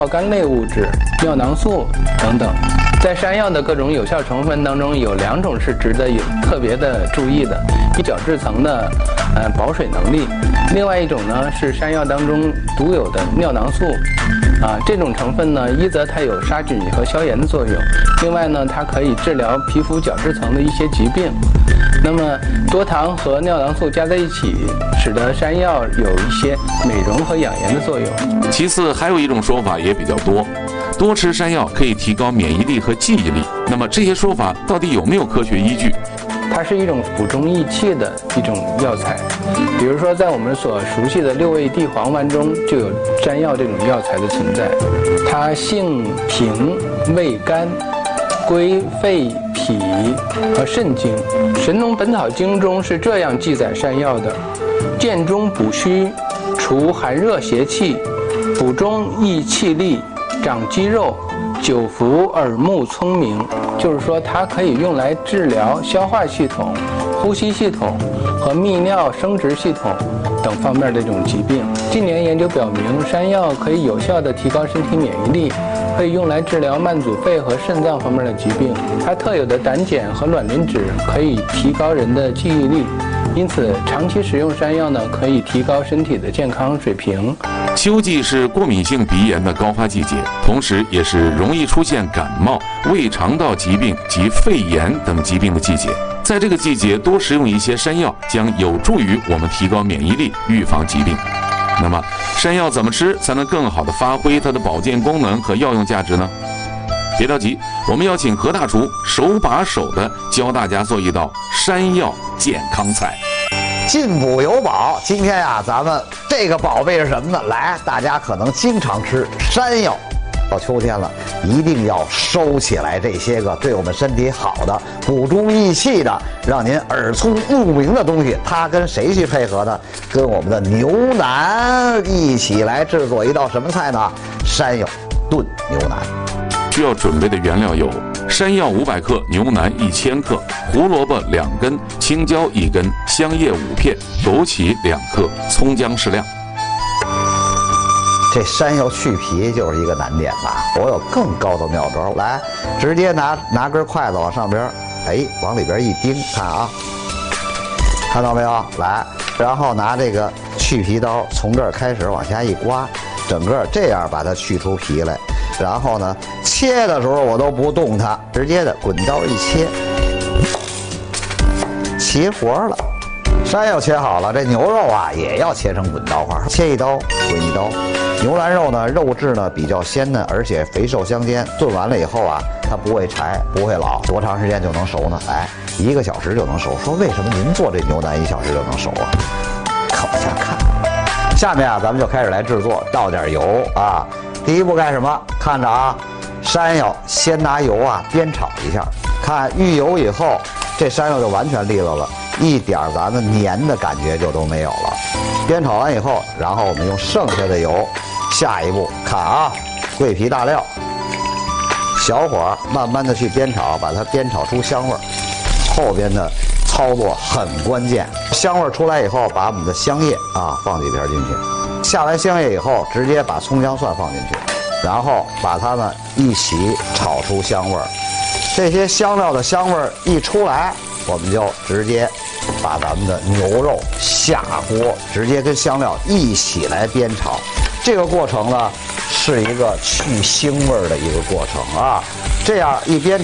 苷类物质、尿囊素等等。在山药的各种有效成分当中，有2种是值得特别的注意的：一角质层的保水能力，另外一种呢是山药当中独有的尿囊素。这种成分呢，一则它有杀菌和消炎的作用，另外呢，它可以治疗皮肤角质层的一些疾病。那么多糖和尿囊素加在一起，使得山药有一些美容和养颜的作用。 其次，还有一种说法也比较多，多吃山药可以提高免疫力和记忆力。那么这些说法到底有没有科学依据？ 它是一种补中益气的一种药材，比如说在我们所熟悉的6味地黄丸中就有山药这种药材的存在。它性平味甘，归肺脾和肾经。《神农本草经》中是这样记载山药的：健中补虚，除寒热邪气，补中益气力，长肌肉，久服耳目聪明。就是说它可以用来治疗消化系统、呼吸系统和泌尿生殖系统等方面的这种疾病。近年研究表明，山药可以有效地提高身体免疫力，可以用来治疗慢阻肺和肾脏方面的疾病。它特有的胆碱和卵磷脂可以提高人的记忆力，因此长期食用山药呢，可以提高身体的健康水平。 秋季是过敏性鼻炎的高发季节，同时也是容易出现感冒、胃肠道疾病及肺炎等疾病的季节。在这个季节多食用一些山药，将有助于我们提高免疫力，预防疾病。那么，山药怎么吃才能更好地发挥它的保健功能和药用价值呢？别着急，我们要请何大厨手把手地教大家做一道山药健康菜。 进补有宝，今天呀，咱们这个宝贝是什么呢？来，大家可能经常吃山药，到秋天了，一定要收起来这些个对我们身体好的、补中益气的、让您耳聪目明的东西。它跟谁去配合呢？跟我们的牛腩一起来制作一道什么菜呢？山药炖牛腩。 需要准备的原料有：山药500克、牛腩1000克、胡萝卜2根、青椒1根、香叶5片、枸杞2克、葱姜适量。 这山药去皮就是一个难点吧？我有更高的妙招，来，直接拿根筷子往上边，往里边一钉，看啊，看到没有？来，然后拿这个去皮刀从这儿开始往下一刮，整个这样把它去出皮来。然后呢，切的时候我都不动它，直接的滚刀一切，齐活了。山药切好了，这牛肉啊也要切成滚刀块，切一刀滚一刀。牛腩肉呢，肉质呢比较鲜嫩，而且肥瘦相间。炖完了以后啊，它不会柴，不会老，多长时间就能熟呢？1个小时就能熟。说为什么您做这牛腩1小时就能熟啊？看往下看。下面啊，咱们就开始来制作，倒点油啊。第一步干什么？看着啊，山药先拿油啊煸炒一下，看遇油以后，这山药就完全利落了，一点咱们黏的感觉就都没有了。煸炒完以后，然后我们用剩下的油，下一步看啊，桂皮大料，小火慢慢的去煸炒，把它煸炒出香味儿。后边的操作很关键，香味儿出来以后，把我们的香叶啊放几片进去。下完香叶以后，直接把葱姜蒜放进去，然后把它们一起炒出香味儿。这些香料的香味儿一出来，我们就直接把咱们的牛肉下锅，直接跟香料一起来煸炒。这个过程呢，是一个去腥味儿的一个过程啊。这样一煸